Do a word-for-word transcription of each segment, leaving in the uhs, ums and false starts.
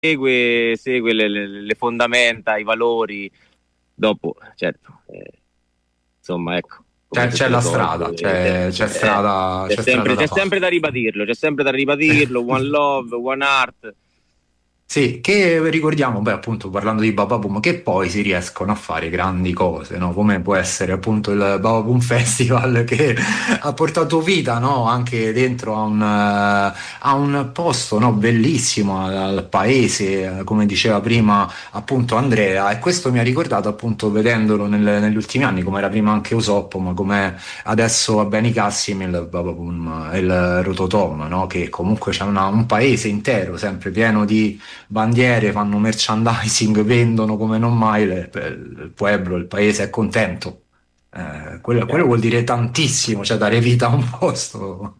segue, segue le, le- le fondamenta, i valori, dopo, certo, eh, insomma, ecco, come C'è, c'è tutte le la cose, strada, eh, c'è, c'è eh, strada, c'è c'è strada sempre, da c'è fare. sempre da ribadirlo, c'è sempre da ribadirlo, One Love, One Heart. Sì, che ricordiamo, beh, appunto parlando di Bababoom, che poi si riescono a fare grandi cose, no? Come può essere appunto il Bababoom Festival che ha portato vita, no? Anche dentro a un, eh, a un posto, no? Bellissimo al, al paese, eh, come diceva prima appunto Andrea, e questo mi ha ricordato appunto vedendolo nel- negli ultimi anni, come era prima anche Usoppo, ma come adesso a Beni Cassim il Bababoom, il Rototom, no? Che comunque c'è una- un paese intero sempre pieno di bandiere, fanno merchandising, vendono come non mai, le- il pueblo, il paese è contento. Eh, quello, quello vuol Certo. dire tantissimo, cioè dare vita a un posto.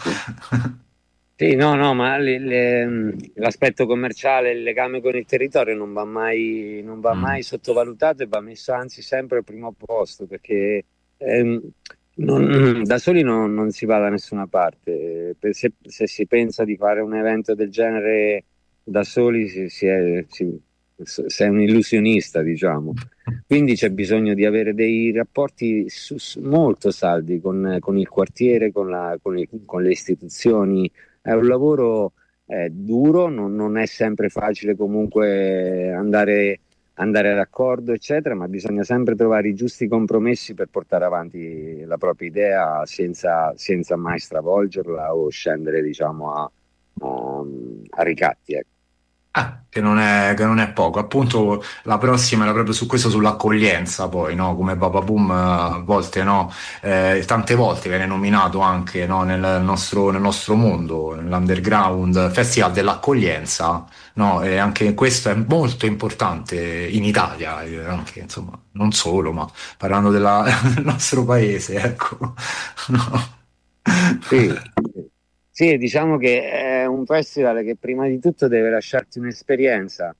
Sì, no, no, ma le- le- l'aspetto commerciale, il legame con il territorio non va mai, non va Mm. mai sottovalutato e va messo anzi sempre al primo posto perché ehm, non- da soli non, non si va da nessuna parte. Per- Se, se si pensa di fare un evento del genere da soli, si, si è, si- si è un illusionista, diciamo. Quindi c'è bisogno di avere dei rapporti su- su- molto saldi con, con il quartiere, con la- con i- con le istituzioni. È un lavoro eh, duro, non, non è sempre facile comunque andare, andare d'accordo, eccetera, ma bisogna sempre trovare i giusti compromessi per portare avanti la propria idea senza, senza mai stravolgerla o scendere, diciamo, a, a- a ricatti. Ecco. Ah, che non è, che non è poco. Appunto, la prossima era proprio su questo, sull'accoglienza, poi, no? Come Baba Boom, eh, a volte, no? Eh, tante volte viene nominato anche, no? Nel nostro, nel nostro mondo, nell'underground festival dell'accoglienza, no? E anche questo è molto importante in Italia, eh, anche, insomma, non solo, ma parlando della- del nostro paese, ecco. No. Sì, sì, diciamo che è un festival che prima di tutto deve lasciarti un'esperienza.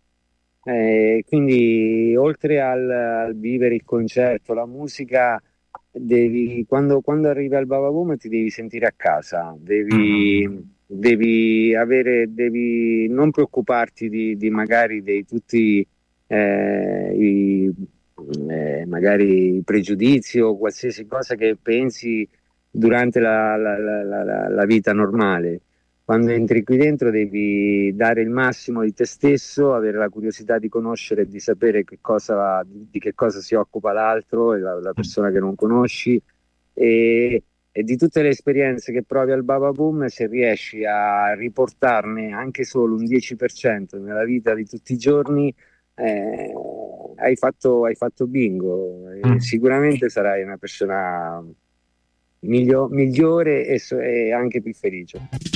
Eh, quindi oltre al, al vivere il concerto, la musica, devi, quando, quando arrivi al Bava Boom ti devi sentire a casa, Mm, mm, devi, devi avere, devi non preoccuparti di, di magari dei tutti eh, i, eh, magari i pregiudizi o qualsiasi cosa che pensi durante la la- la- la- la- la vita normale. Quando entri qui dentro devi dare il massimo di te stesso, avere la curiosità di conoscere e di sapere che cosa, di, di che cosa si occupa l'altro, e la, la mm. persona che non conosci e, e di tutte le esperienze che provi al Baba Boom, se riesci a riportarne anche solo un dieci per cento nella vita di tutti i giorni, eh, hai fatto, hai fatto bingo. E Mm. sicuramente sarai una persona miglio- migliore e so- e anche più felice.